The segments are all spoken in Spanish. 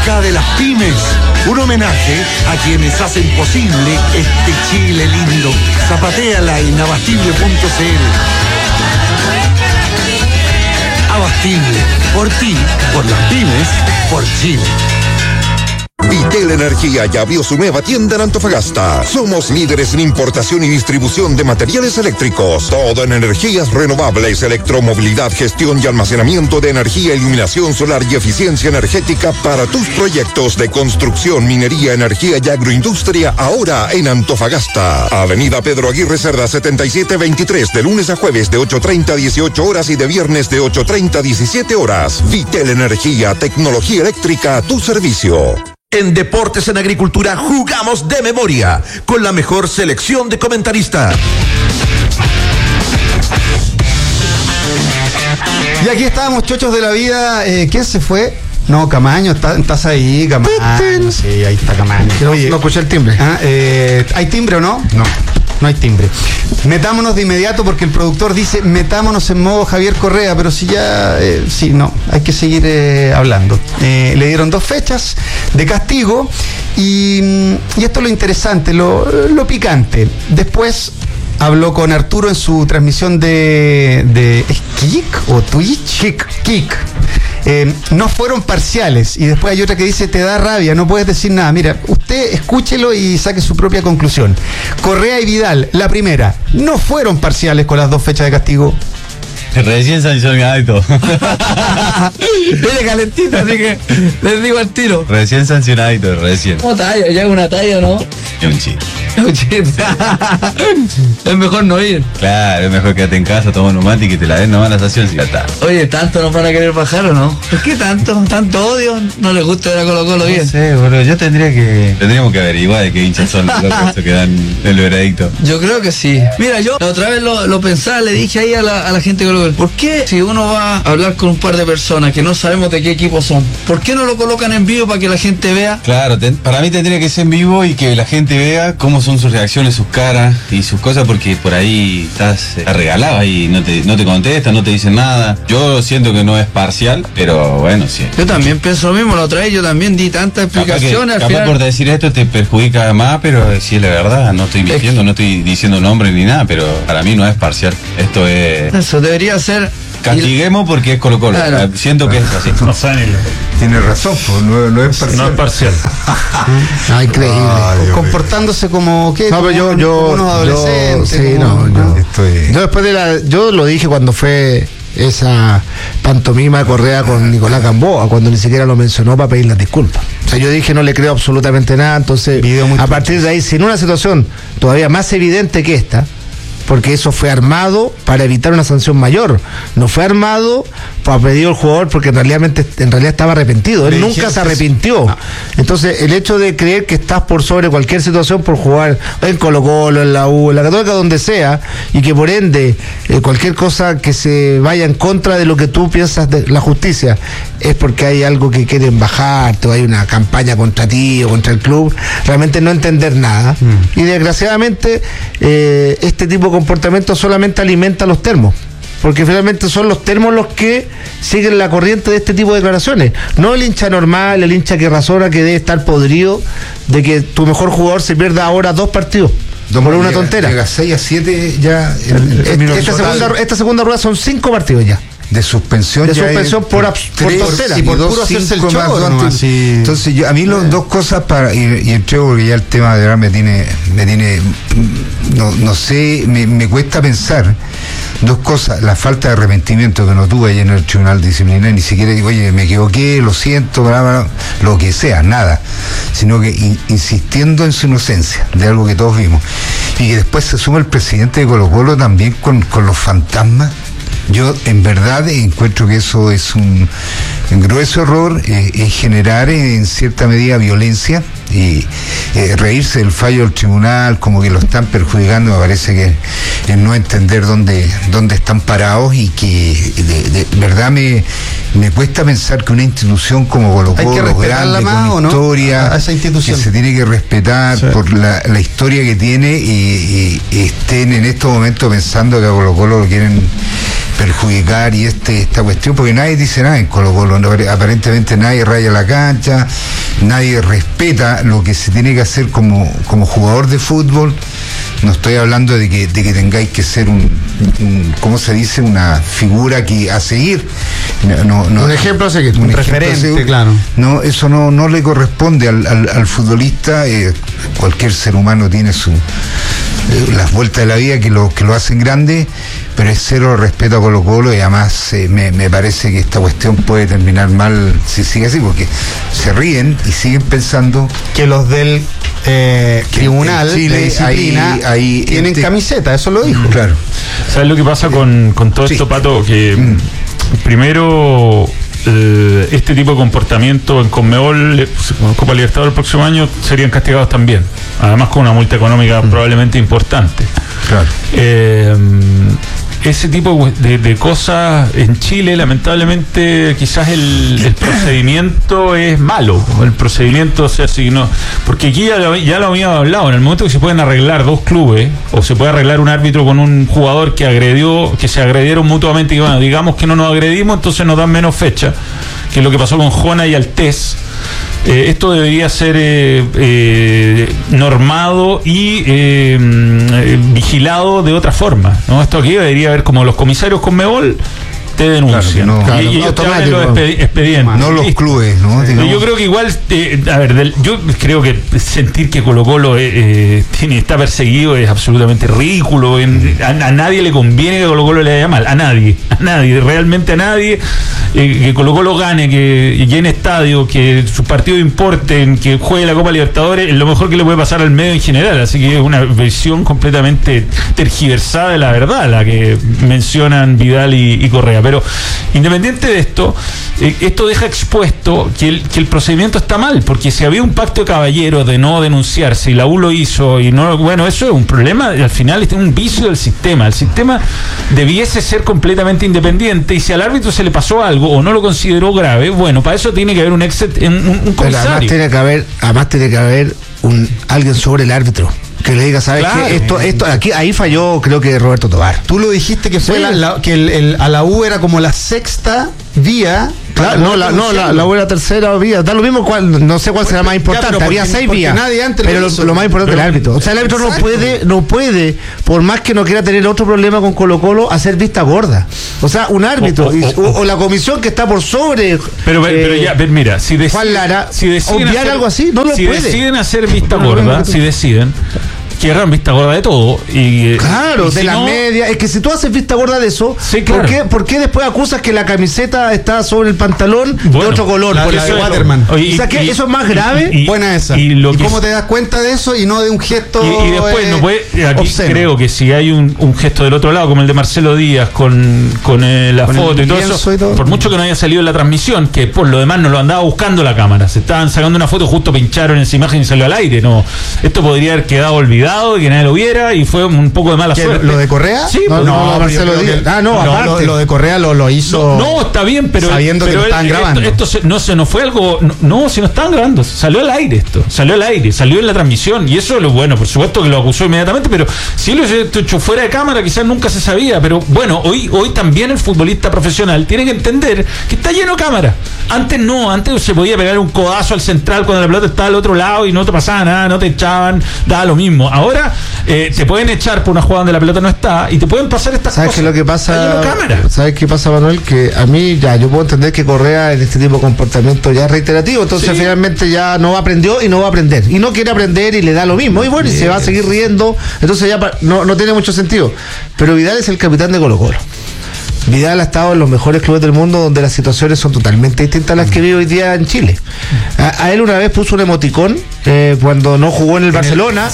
Época de las pymes. Un homenaje a quienes hacen posible este Chile lindo. Zapatéala en abastible.cl. Abastible. Por ti, por las pymes, por Chile. Vitel Energía ya abrió su nueva tienda en Antofagasta. Somos líderes en importación y distribución de materiales eléctricos. Todo en energías renovables, electromovilidad, gestión y almacenamiento de energía, iluminación solar y eficiencia energética para tus proyectos de construcción, minería, energía y agroindustria, ahora en Antofagasta. Avenida Pedro Aguirre Cerda 7723, de lunes a jueves de 8:30 a 18 horas y de viernes de 8:30 a 17 horas. Vitel Energía, tecnología eléctrica a tu servicio. En Deportes en Agricultura jugamos de memoria, con la mejor selección de comentaristas. Y aquí estábamos, chochos de la vida. ¿Quién se fue? No, Camaño, estás ahí, Camaño. Sí, ahí está Camaño. Oye, no escuché el timbre. ¿Hay timbre o no? No hay timbre. Metámonos de inmediato porque el productor dice metámonos en modo Javier Correa, pero si ya, hay que seguir hablando. Le dieron 2 fechas de castigo y esto es lo interesante, lo picante. Después habló con Arturo en su transmisión de ¿es Kik o Twitch? Kik. No fueron parciales, y después hay otra que dice te da rabia, no puedes decir nada. Mira, usted escúchelo y saque su propia conclusión. Correa y Vidal, la primera, no fueron parciales con las 2 fechas de castigo. Recién sancionadito. Viene calentito, así que les digo al tiro. Recién sancionadito, recién. ¿Cómo talla? ¿Ya es una talla o no? Es un chiste. Es mejor no ir. Claro, es mejor quedarte en casa, toma un humante y que te la den nomás la sanción si ya está. Oye, ¿tanto nos van a querer bajar o no? ¿Por qué tanto? ¿Tanto odio? ¿No les gusta ver a Colo Colo bien? No sé, boludo, tendríamos que averiguar de qué hinchas son los locos que dan el veredicto. Yo creo que sí. Mira, yo la otra vez lo pensaba, le dije ahí a la gente de Colo Colo, ¿por qué si uno va a hablar con un par de personas que no sabemos de qué equipo son, ¿por qué no lo colocan en vivo para que la gente vea? Claro, para mí tendría que ser en vivo y que la gente vea cómo son sus reacciones, sus caras y sus cosas, porque por ahí estás regalado ahí, no te contestan, no te dicen nada. Yo siento que no es parcial, pero bueno, sí. Yo también pienso lo mismo, la otra vez yo también di tantas explicaciones. Capaz por decir esto te perjudica más, pero si es la verdad, no estoy mintiendo, no estoy diciendo nombre ni nada, pero para mí no es parcial. Esto es... Eso debería ser... Castiguemos porque es Colo Colo. Claro. Siento que es así. Tiene razón, pues, no es parcial. No es parcial. Increíble. Comportándose como que unos adolescentes. Yo después yo lo dije cuando fue esa pantomima de Correa con Nicolás Gamboa, cuando ni siquiera lo mencionó para pedir las disculpas. O sea, yo dije no le creo absolutamente nada, entonces a partir de ahí, si en una situación todavía más evidente que esta, porque eso fue armado para evitar una sanción mayor, no fue armado para pedido el jugador porque en realidad estaba arrepentido, él nunca se arrepintió. Entonces el hecho de creer que estás por sobre cualquier situación por jugar en Colo Colo, en la U, en la Católica, donde sea, y que por ende cualquier cosa que se vaya en contra de lo que tú piensas de la justicia es porque hay algo que quieren bajarte o hay una campaña contra ti o contra el club, realmente no entender nada. Y desgraciadamente este tipo de comportamiento solamente alimenta los termos, porque finalmente son los termos los que siguen la corriente de este tipo de declaraciones, no el hincha normal, el hincha que razona, que debe estar podrido de que tu mejor jugador se pierda ahora 2 partidos por una tontera. Llega 6-7 ya. Esta segunda rueda son 5 partidos ya de suspensión por tontera y por puro hacerse el show, entonces a mí las 2 cosas y entrego, porque ya el tema de verdad me tiene no sé, me cuesta pensar 2 cosas: la falta de arrepentimiento que no tuve ahí en el tribunal disciplinario, ni siquiera digo, oye, me equivoqué, lo siento, lo que sea, nada, sino que insistiendo en su inocencia de algo que todos vimos, y que después se suma el presidente de Colo Colo también con los fantasmas. Yo en verdad encuentro que eso es un grueso error, es generar en cierta medida violencia y reírse del fallo del tribunal como que lo están perjudicando. Me parece que es no entender dónde están parados, y que de verdad me cuesta pensar que una institución como Colo Colo, los grandes, respetarla más o no, historia, a esa institución. que se tiene que respetar por la historia que tiene y estén en estos momentos pensando que a Colo-Colo lo quieren perjudicar y esta cuestión, porque nadie dice nada en Colo-Colo, aparentemente nadie raya la cancha, nadie respeta lo que se tiene que hacer como jugador de fútbol. No estoy hablando de que tengáis que ser ¿cómo se dice? Una figura a seguir. No, un ejemplo a seguir, un referente, claro. No, eso no le corresponde al futbolista. Cualquier ser humano tiene las vueltas de la vida que lo hacen grande, pero es cero respeto a Colo-Colo y además me parece que esta cuestión puede terminar mal si sigue así, porque se ríen y siguen pensando que los del tribunal Chile, de disciplina ahí tienen camiseta, eso lo dijo. Claro. ¿Sabes lo que pasa con todo esto, Pato? Que primero este tipo de comportamiento en Conmebol, Copa Libertadores el próximo año, serían castigados también, además con una multa económica probablemente importante. Claro. Ese tipo de cosas en Chile, lamentablemente, quizás el procedimiento es malo. El procedimiento, o sea, si no, porque aquí ya lo habíamos hablado, en el momento que se pueden arreglar dos clubes, o se puede arreglar un árbitro con un jugador que se agredieron mutuamente, y bueno, digamos que no nos agredimos, entonces nos dan menos fecha, que es lo que pasó con Jona y Altés. Esto debería ser normado y vigilado de otra forma, ¿no? Esto aquí debería haber como los comisarios Conmebol te denuncian. Claro, y ellos te abren los expedientes. No los clubes, ¿no? Yo creo que igual, yo creo que sentir que Colo-Colo está perseguido es absolutamente ridículo. A nadie le conviene que Colo-Colo le vaya mal. A nadie, realmente a nadie. Que Colo-Colo gane, que llene estadio, que sus partidos importen, que juegue la Copa Libertadores, es lo mejor que le puede pasar al medio en general. Así que es una visión completamente tergiversada de la verdad, la que mencionan Vidal y Correa. Pero independiente de esto, esto deja expuesto que el procedimiento está mal, porque si había un pacto de caballeros de no denunciarse y la U lo hizo y no, bueno, eso es un problema, al final es un vicio del sistema. El sistema debiese ser completamente independiente, y si al árbitro se le pasó algo o no lo consideró grave, bueno, para eso tiene que haber un comisario. Además tiene que haber alguien sobre el árbitro que le diga, ¿sabes qué? Esto ahí falló, creo que Roberto Tobar. Tú lo dijiste que fue que a la U era como la sexta vía. Claro, la U era tercera vía. Da lo mismo no sé cuál será más importante. Había 6 vías. Pero lo más importante es el árbitro. O sea, el árbitro no puede, por más que no quiera tener otro problema con Colo-Colo, hacer vista gorda. O sea, un árbitro o la comisión que está por sobre. Pero ya, mira, si deciden obviar algo así, no lo puede. Si deciden hacer vista gorda, que hagan vista gorda de todo. Claro, y de la media. Es que si tú haces vista gorda de eso, sí, claro. ¿por qué después acusas que la camiseta está sobre el pantalón de otro color? Por la de Waterman. O sea, que eso es más grave. Buena esa. ¿Y cómo te das cuenta de eso y no de un gesto? Y después no puede. Aquí obsceno. Creo que si hay un gesto del otro lado, como el de Marcelo Díaz con la foto y todo eso, por mucho que no haya salido en la transmisión, que por lo demás no lo andaba buscando la cámara, se estaban sacando una foto, justo pincharon esa imagen y salió al aire. No, esto podría haber quedado olvidado y que nadie lo viera, y fue un poco de mala suerte. ¿Lo de Correa? Sí, Marcelo Díaz. Aparte. Lo de Correa lo hizo. No, está bien, pero sabiendo que lo estaban grabando. Esto no fue algo. No, si no estaban grabando, salió al aire esto. Salió en la transmisión, y eso, bueno, por supuesto que lo acusó inmediatamente, pero si lo hecho fuera de cámara, quizás nunca se sabía. Pero bueno, hoy también el futbolista profesional tiene que entender que está lleno de cámara. Antes se podía pegar un codazo al central cuando la pelota estaba al otro lado y no te pasaba nada, no te echaban, daba lo mismo. Ahora te pueden echar por una jugada donde la pelota no está, y te pueden pasar estas cosas. ¿Sabes qué es lo que pasa? ¿Sabes qué pasa, Manuel? Que a mí yo puedo entender que Correa en este tipo de comportamiento ya es reiterativo, entonces finalmente ya no aprendió y no va a aprender, y no quiere aprender y le da lo mismo, y bueno, y se va a seguir riendo, entonces ya no tiene mucho sentido. Pero Vidal es el capitán de Colo-Colo. Vidal ha estado en los mejores clubes del mundo, donde las situaciones son totalmente distintas a las que vive hoy día en Chile. A él una vez puso un emoticón cuando no jugó en el Barcelona.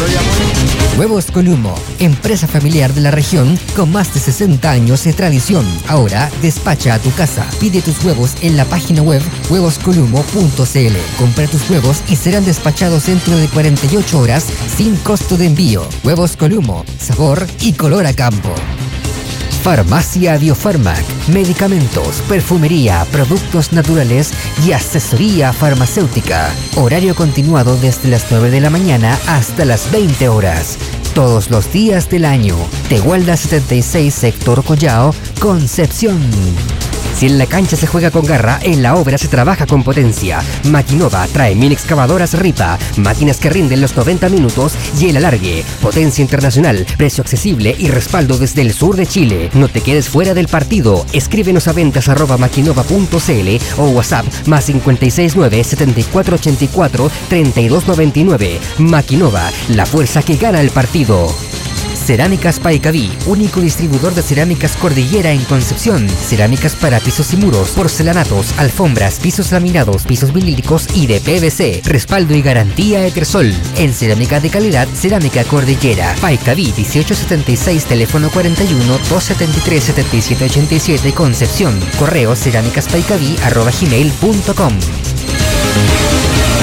Huevos Columo, empresa familiar de la región con más de 60 años de tradición. Ahora despacha a tu casa. Pide tus huevos en la página web huevoscolumo.cl. Compra tus huevos y serán despachados dentro de 48 horas sin costo de envío. Huevos Columo, sabor y color a campo. Farmacia Biofarmac, medicamentos, perfumería, productos naturales y asesoría farmacéutica. Horario continuado desde las 9 de la mañana hasta las 20 horas. Todos los días del año. Tehualda 76, sector Collao, Concepción. Si en la cancha se juega con garra, en la obra se trabaja con potencia. Maquinova trae 1000 excavadoras Ripa, máquinas que rinden los 90 minutos y el alargue. Potencia internacional, precio accesible y respaldo desde el sur de Chile. No te quedes fuera del partido. Escríbenos a ventas@maquinova.cl o WhatsApp +569 7484 3299. Maquinova, la fuerza que gana el partido. Cerámicas Paicaví, único distribuidor de cerámicas Cordillera en Concepción. Cerámicas para pisos y muros, porcelanatos, alfombras, pisos laminados, pisos vinílicos y de PVC. Respaldo y garantía Etersol. En cerámica de calidad, Cerámica Cordillera. Paicaví 1876, teléfono 41 273 7787, Concepción. Correo cerámicaspaicaví@gmail.com.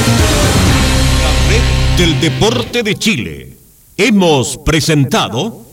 La red del deporte de Chile. Hemos presentado